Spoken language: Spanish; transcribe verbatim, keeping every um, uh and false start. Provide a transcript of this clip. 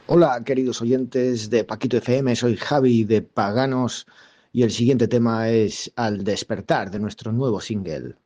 Hola, queridos oyentes de Paquito F M, soy Javi de Paganos y el siguiente tema es Al despertar de nuestro nuevo single.